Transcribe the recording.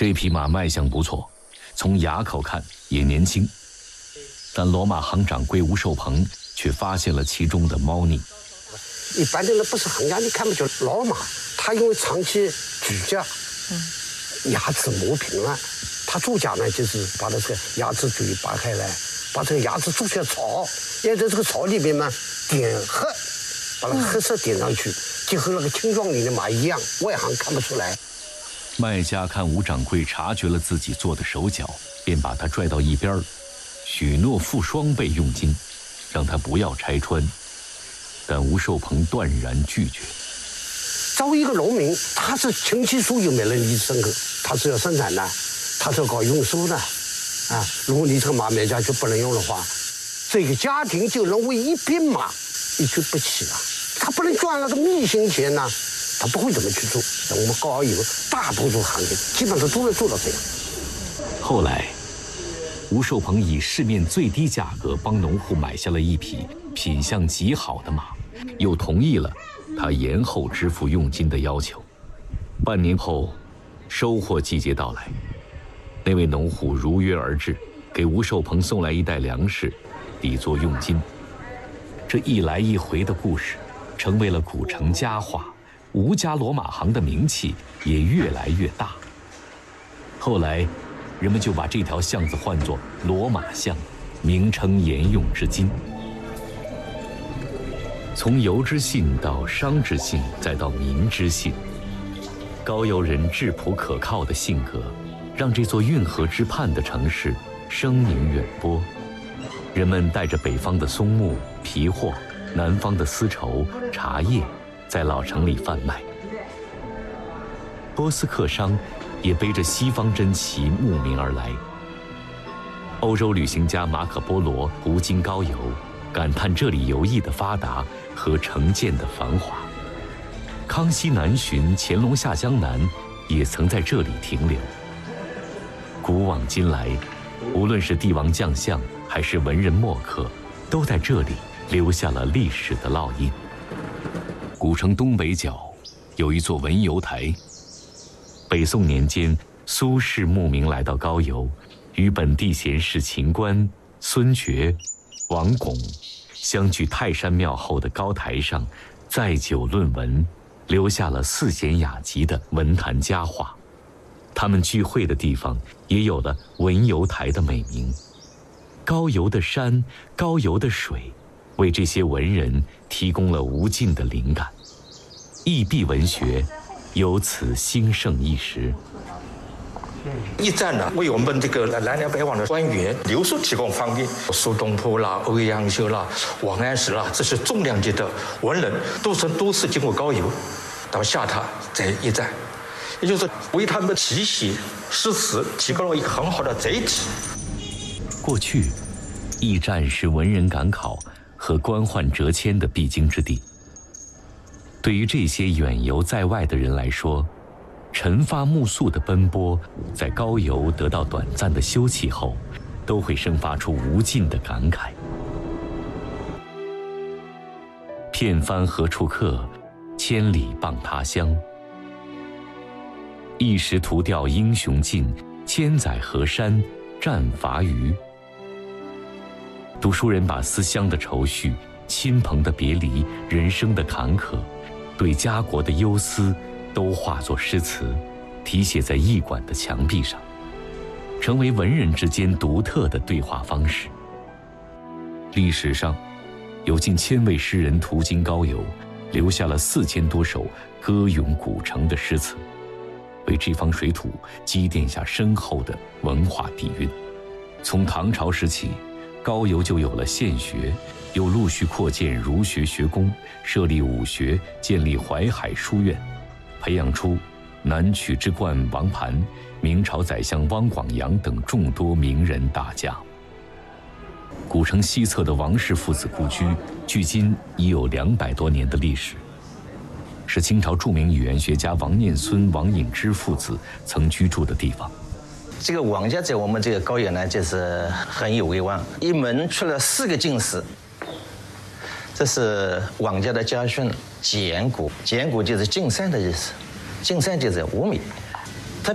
这匹马卖相不错，从牙口看也年轻，但罗马行掌柜吴寿鹏却发现了其中的猫腻。 一般的人不是行家，你看不出老马，他因为长期居家，牙齿磨平了，他做家呢就是把这个牙齿嘴拔开来，把这个牙齿做些草，也在这个草里面呢点黑，把那个黑色点上去，就和那个青壮年的马一样，外行看不出来。 卖家看吴掌柜察觉了自己做的手脚，便把他拽到一边，许诺付双倍佣金，让他不要拆穿。但吴寿鹏断然拒绝。作为一个农民，他是琴棋书又没能力生活，他是要生产的，他是要搞运输的，啊，如果你这个马卖家就不能用的话，这个家庭就能为一匹马一去不起了。他不能赚那个密信钱呢，他不会怎么去做。我们高邮大多数行业基本上都能做到这样。后来，吴寿鹏以市面最低价格帮农户买下了一匹品相极好的马，又同意了他延后支付佣金的要求。半年后，收获季节到来，那位农户如约而至，给吴寿鹏送来一袋粮食，抵作佣金。这一来一回的故事，成为了古城佳话，吴家罗马行的名气也越来越大。后来，人们就把这条巷子唤作罗马巷，名称沿用至今。从邮之信到商之信，再到民之信，高邮人质朴可靠的性格，让这座运河之畔的城市声名远播。人们带着北方的松木、皮货，南方的丝绸、茶叶，在老城里贩卖。波斯客商也背着西方珍奇慕名而来。欧洲旅行家马可·波罗途经高邮，感叹这里游艺的发达和城建的繁华。康熙南巡、乾隆下江南也曾在这里停留。古往今来，无论是帝王将相还是文人墨客，都在这里留下了历史的烙印。古城东北角有一座文游台。北宋年间，苏轼慕名来到高邮，与本地贤士秦观、孙觉、王巩相聚泰山庙后的高台上，载酒论文，留下了四贤雅集的文坛佳话。他们聚会的地方也有了文游台的美名。高邮的山，高邮的水，为这些文人提供了无尽的灵感。易壁文学由此兴盛一时。 驿站呢，为我们这个南来北往的官员留宿提供方便。苏东坡啦、欧阳修啦、王安石啦，这些重量级的文人，都是经过高邮到下榻在驿站，也就是为他们的题写诗词提供了一个很好的载体。 过去，驿站是文人赶考和官宦折迁的必经之地。对于这些远游在外的人来说，晨发暮宿的奔波，在高邮得到短暂的休憩后，都会生发出无尽的感慨。片帆何处客，千里傍他乡。一时图钓英雄尽，千载河山战伐余。读书人把思乡的愁绪、亲朋的别离、人生的坎坷，对家国的忧思，都化作诗词，题写在驿馆的墙壁上，成为文人之间独特的对话方式。历史上，有近1000位诗人途经高邮，留下了4000多首歌咏古城的诗词，为这方水土积淀下深厚的文化底蕴。从唐朝时起，高邮就有了县学，又陆续扩建儒学学宫，设立武学，建立淮海书院，培养出南曲之冠王盘、明朝宰相汪广洋等众多名人大家。古城西侧的王氏父子故居，距今已有200多年的历史，是清朝著名语言学家王念孙、王隐之父子曾居住的地方。 这个王家在我们这个高邮呢，就是很有威望，一门出了4个进士。这是王家的家训，简古，简古就是进善的意思，进善就是5米。